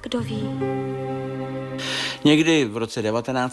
kdo ví. Někdy v roce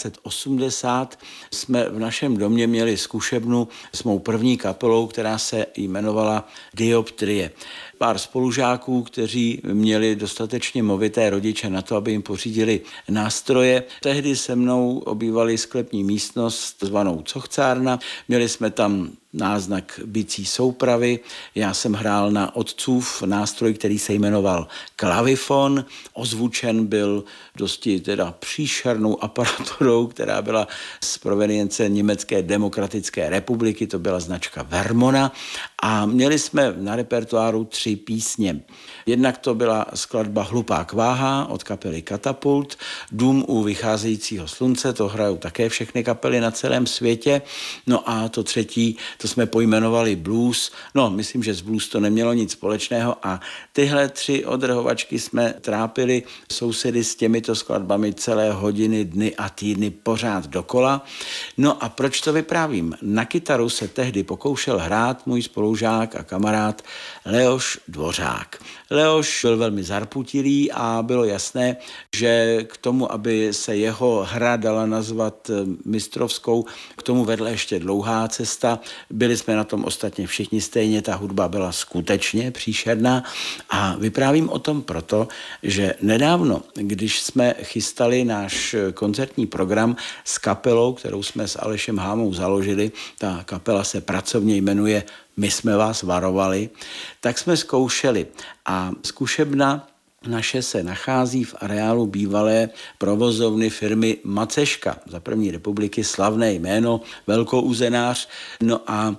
1980 jsme v našem domě měli zkušebnu s mou první kapelou, která se jmenovala Dioptrie. Pár spolužáků, kteří měli dostatečně movité rodiče na to, aby jim pořídili nástroje. Tehdy se mnou obývali sklepní místnost zvanou Cochcárna. Měli jsme tam náznak bicí soupravy. Já jsem hrál na otcův nástroj, který se jmenoval klavifon. Ozvučen byl dosti příšernou aparaturou, která byla z provenience Německé demokratické republiky, to byla značka Vermona. A měli jsme na repertoáru 3 písně. Jednak to byla skladba Hlupá kváha od kapely Katapult, Dům u vycházejícího slunce, to hrajou také všechny kapely na celém světě. No a to třetí, to jsme pojmenovali blues. No, myslím, že z blues to nemělo nic společného a tyhle 3 odrhovačky jsme trápili sousedy s těmito skladbami celé hodiny, dny a týdny pořád dokola. No a proč to vyprávím? Na kytaru se tehdy pokoušel hrát můj spolužák a kamarád Leoš Dvořák. Leoš byl velmi zarputilý a bylo jasné, že k tomu, aby se jeho hra dala nazvat mistrovskou, k tomu vedla ještě dlouhá cesta. Byli jsme na tom ostatně všichni stejně, ta hudba byla skutečně příšerná a vyprávím o tom proto, že nedávno, když jsme chystali náš koncertní program s kapelou, kterou jsme s Alešem Hámou založili, ta kapela se pracovně jmenuje My jsme vás varovali, tak jsme zkoušeli a zkušebna naše se nachází v areálu bývalé provozovny firmy Maceška, za první republiky slavné jméno, velkouzenář. No a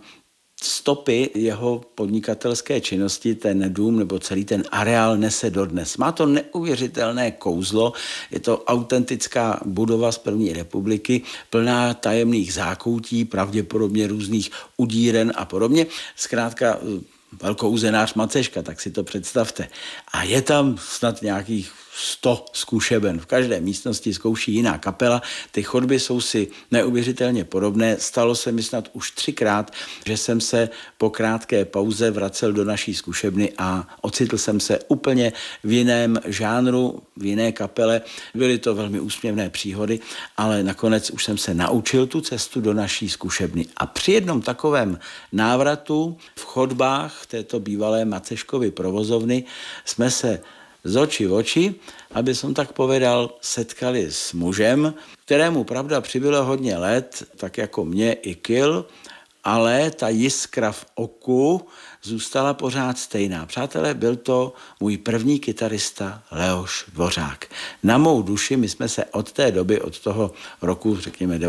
stopy jeho podnikatelské činnosti ten dům nebo celý ten areál nese dodnes. Má to neuvěřitelné kouzlo, je to autentická budova z první republiky, plná tajemných zákoutí, pravděpodobně různých udíren a podobně. Zkrátka velkouzenář Maceška, tak si to představte. A je tam snad nějakých 100 zkušeben. V každé místnosti zkouší jiná kapela. Ty chodby jsou si neuvěřitelně podobné. Stalo se mi snad už 3krát, že jsem se po krátké pauze vracel do naší zkušebny a ocitl jsem se úplně v jiném žánru, v jiné kapele. Byly to velmi úsměvné příhody, ale nakonec už jsem se naučil tu cestu do naší zkušebny. A při jednom takovém návratu v chodbách této bývalé Maceškovy provozovny jsme se z očí v oči, aby som tak povedal, setkali s mužem, kterému pravda přibylo hodně let, tak jako mě i Kyl, ale ta jiskra v oku zůstala pořád stejná. Přátelé, byl to můj první kytarista Leoš Dvořák. Na mou duši my jsme se od té doby, od toho roku, řekněme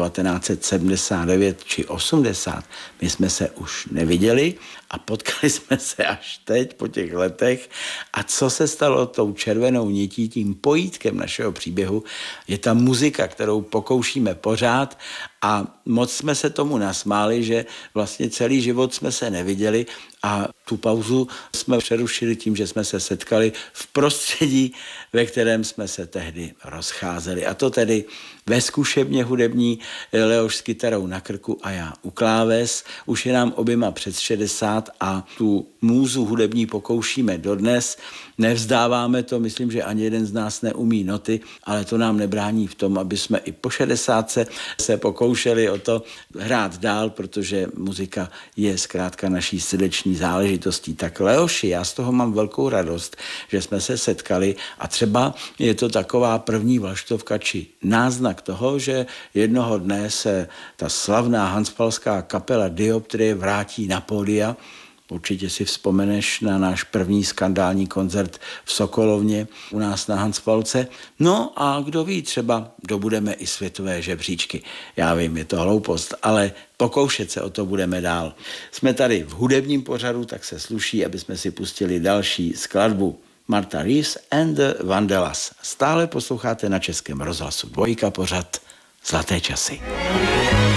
1979 či 80, my jsme se už neviděli a potkali jsme se až teď po těch letech. A co se stalo tou červenou nití, tím pojítkem našeho příběhu, je ta muzika, kterou pokoušíme pořád a moc jsme se tomu nasmáli, že vlastně celý život jsme se neviděli a tu pauzu jsme přerušili tím, že jsme se setkali v prostředí, ve kterém jsme se tehdy rozcházeli. A to tedy ve zkušebně hudební, Leoš s kytarou na krku a já u kláves. Už je nám oběma přes 60 a tu můzu hudební pokoušíme dodnes. Nevzdáváme to, myslím, že ani jeden z nás neumí noty, ale to nám nebrání v tom, aby jsme i po 60 se pokoušeli o to hrát dál, protože muzika je zkrátka naší srdeční záležitostí. Tak Leoši, já z toho mám velkou radost, že jsme se setkali a třeba je to taková první vlaštovka či náznak toho, že jednoho dne se ta slavná hanspalská kapela Dioptrie vrátí na pódia. Určitě si vzpomeneš na náš první skandální koncert v Sokolovně u nás na Hanspalce. No a kdo ví, třeba dobudeme i světové žebříčky. Já vím, je to hloupost, ale pokoušet se o to budeme dál. Jsme tady v hudebním pořadu, tak se sluší, aby jsme si pustili další skladbu. Martha Reeves and the Vandellas. Stále posloucháte na Českém rozhlasu Dvojka pořad Zlaté časy.